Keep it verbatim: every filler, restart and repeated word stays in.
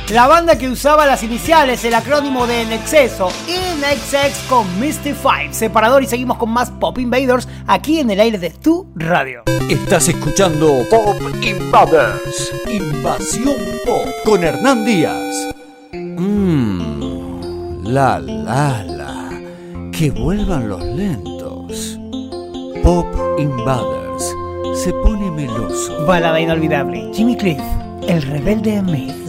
La banda que usaba las iniciales, el acrónimo de En Exceso, In X X con Mystify. Separador y seguimos con más Pop Invaders aquí en el aire de tu radio. Estás escuchando Pop Invaders, Invasión Pop con Hernán Díaz. Mmm, la la la, que vuelvan los lentos. Pop Invaders se pone meloso. Balada inolvidable, Jimmy Cliff, el rebelde en mí.